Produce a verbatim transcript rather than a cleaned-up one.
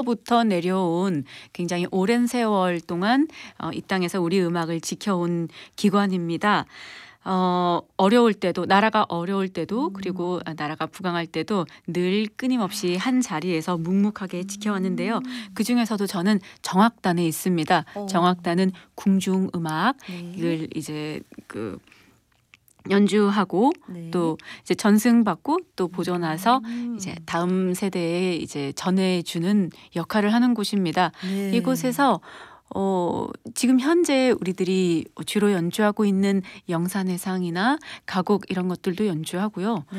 고대부터 내려온 굉장히 오랜 세월 동안 어, 이 땅에서 우리 음악을 지켜온 기관입니다. 어, 어려울 때도 나라가 어려울 때도 그리고 나라가 부강할 때도 늘 끊임없이 한 자리에서 묵묵하게 지켜왔는데요. 그 중에서도 저는 정악단에 있습니다. 어. 정악단은 궁중 음악을 네. 이제 그 연주하고 네. 또 이제 전승받고 또 보존해서 음. 이제 다음 세대에 이제 전해주는 역할을 하는 곳입니다. 네. 이곳에서 어, 지금 현재 우리들이 주로 연주하고 있는 영산해상이나 가곡 이런 것들도 연주하고요.